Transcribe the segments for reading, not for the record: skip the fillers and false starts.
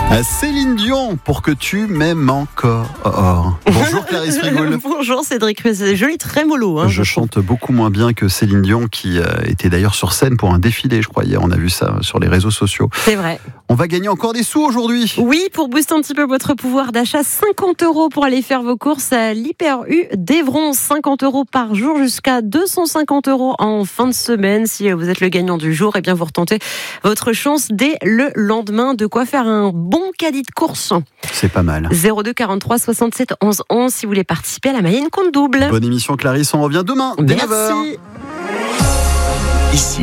Céline Dion, pour que tu m'aimes encore. Bonjour Clarisse Frigoul. Bonjour Cédric, c'est joli trémolo. Je chante beaucoup moins bien que Céline Dion, qui était d'ailleurs sur scène pour un défilé, je crois, hier. On a vu ça sur les réseaux sociaux. C'est vrai. On va gagner encore des sous aujourd'hui. Oui, pour booster un petit peu votre pouvoir d'achat, 50 € pour aller faire vos courses à l'Hyper U d'Evron. 50 € par jour jusqu'à 250 € en fin de semaine. Si vous êtes le gagnant du jour, eh bien vous retentez votre chance dès le lendemain. De quoi faire un bon caddie de course. C'est pas mal. 02 43 67 11 11 si vous voulez participer à la Mayenne compte double. Bonne émission Clarisse, on revient demain dès 9h. Merci. Ici,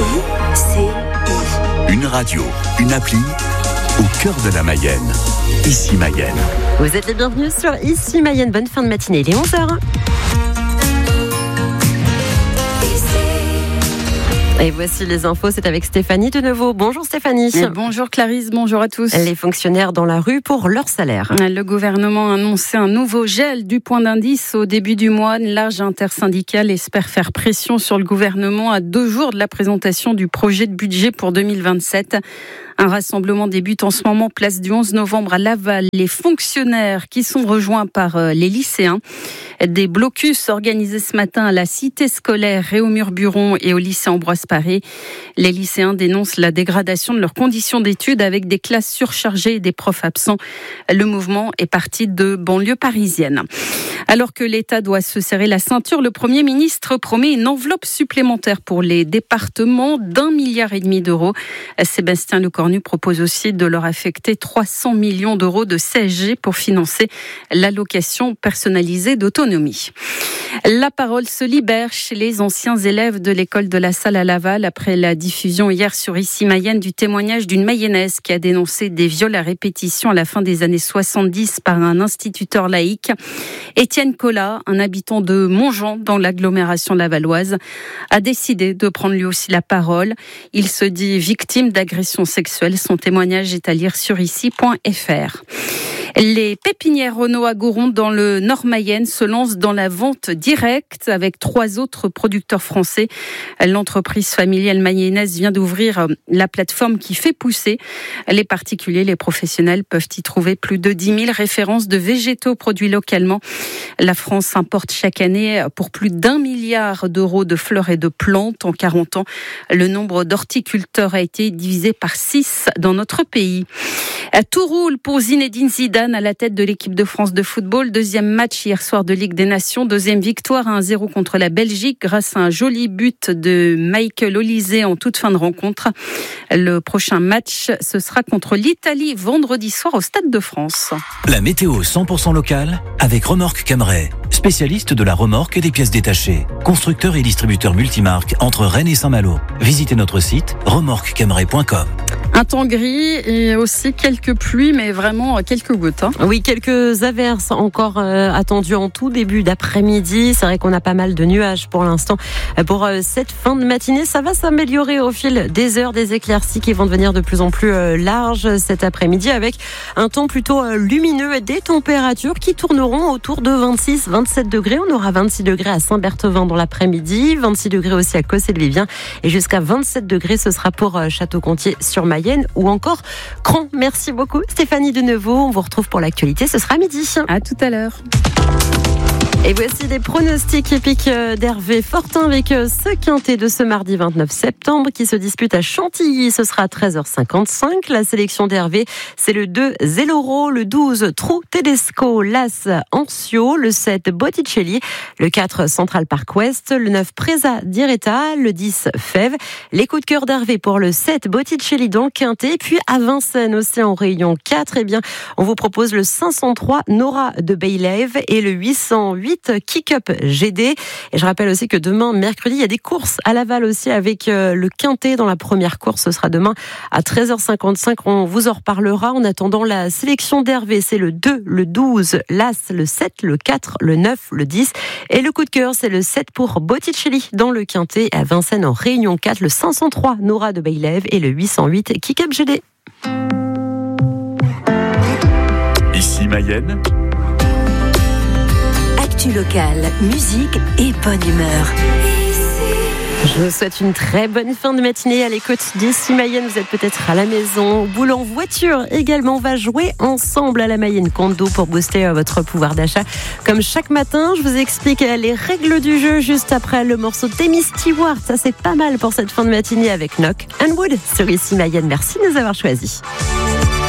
une radio, une appli au cœur de la Mayenne. Ici Mayenne. Vous êtes les bienvenus sur Ici Mayenne. Bonne fin de matinée, il est 11h. Et voici les infos, c'est avec Stéphanie de nouveau. Bonjour Stéphanie. Bonjour Clarisse, bonjour à tous. Les fonctionnaires dans la rue pour leur salaire. Le gouvernement a annoncé un nouveau gel du point d'indice au début du mois. L'âge intersyndicale espère faire pression sur le gouvernement à 2 jours de la présentation du projet de budget pour 2027. Un rassemblement débute en ce moment, place du 11 novembre à Laval. Les fonctionnaires qui sont rejoints par les lycéens. Des blocus organisés ce matin à la cité scolaire Réaumur-Buron et au lycée Ambroise-Paré. Les lycéens dénoncent la dégradation de leurs conditions d'études avec des classes surchargées et des profs absents. Le mouvement est parti de banlieue parisienne. Alors que l'État doit se serrer la ceinture, le Premier ministre promet une enveloppe supplémentaire pour les départements d'1,5 milliard d'euros. Sébastien Lecornu propose aussi de leur affecter 300 millions d'euros de CSG pour financer l'allocation personnalisée d'autonomie. La parole se libère chez les anciens élèves de l'école de la Salle à Laval après la diffusion hier sur Ici Mayenne du témoignage d'une Mayennaise qui a dénoncé des viols à répétition à la fin des années 70 par un instituteur laïque. Étienne Collat, un habitant de Montjean dans l'agglomération lavalloise, a décidé de prendre lui aussi la parole. Il se dit victime d'agressions sexuelles. Son témoignage est à lire sur ici.fr. Les pépinières Renault à Gouron dans le Nord-Mayenne se lancent dans la vente directe avec 3 autres producteurs français. L'entreprise familiale mayonnaise vient d'ouvrir la plateforme qui fait pousser. Les particuliers, les professionnels peuvent y trouver plus de 10 000 références de végétaux produits localement. La France importe chaque année pour plus d'1 milliard d'euros de fleurs et de plantes. En 40 ans, le nombre d'horticulteurs a été divisé par 6 dans notre pays. Tout roule pour Zinedine Zidane à la tête de l'équipe de France de football. 2e match hier soir de Ligue des Nations. 2e victoire à 1-0 contre la Belgique grâce à un joli but de Michael Olise en toute fin de rencontre. Le prochain match, ce sera contre l'Italie vendredi soir au Stade de France. La météo 100% locale avec Remorque Camray. Spécialiste de la remorque et des pièces détachées. Constructeur et distributeur multimarque entre Rennes et Saint-Malo. Visitez notre site remorquecamray.com. Un temps gris et aussi quelques pluies, mais vraiment quelques gouttes. Oui, quelques averses encore attendues en tout début d'après-midi. C'est vrai qu'on a pas mal de nuages pour l'instant. Pour cette fin de matinée, ça va s'améliorer au fil des heures, des éclaircies qui vont devenir de plus en plus larges cet après-midi avec un temps plutôt lumineux et des températures qui tourneront autour de 26-27 degrés. On aura 26 degrés à Saint-Berthevin dans l'après-midi, 26 degrés aussi à Cossé-de-Vivien et jusqu'à 27 degrés, ce sera pour Château-Gontier sur Mayenne ou encore Cran. Merci beaucoup Stéphanie de Neuvaux. On vous retrouve pour l'actualité, ce sera à midi. À tout à l'heure. Et voici les pronostics épiques d'Hervé Fortin avec ce quintet de ce mardi 29 septembre qui se dispute à Chantilly. Ce sera à 13h55. La sélection d'Hervé, c'est le 2 Zelloro, le 12 Trou Tedesco, l'As Ancio, le 7 Botticelli, le 4 Central Park West, le 9 Presa Diretta, le 10 Fève. Les coups de cœur d'Hervé pour le 7 Botticelli dans le quintet. Puis à Vincennes aussi en rayon 4, eh bien, on vous propose le 503 Nora de Baylève et le 808 Kick-Up GD. Et je rappelle aussi que demain, mercredi, il y a des courses à Laval aussi avec le quintet dans la première course. Ce sera demain à 13h55. On vous en reparlera. En attendant, la sélection d'Hervé, c'est le 2, le 12, l'As, le 7, le 4, le 9, le 10. Et le coup de cœur, c'est le 7 pour Botticelli dans le quintet. À Vincennes en réunion 4, le 503 Nora de Baylève et le 808 Kick-Up GD. Ici Mayenne. Actu locale, musique et bonne humeur. Je vous souhaite une très bonne fin de matinée à l'écoute d'ici Mayenne. Vous êtes peut-être à la maison, au boulot, en voiture également. On va jouer ensemble à la Mayenne Kondo pour booster votre pouvoir d'achat. Comme chaque matin, je vous explique les règles du jeu juste après le morceau d'Amy Stewart. Ça, c'est pas mal pour cette fin de matinée avec Knock and Wood sur ici Mayenne. Merci de nous avoir choisis.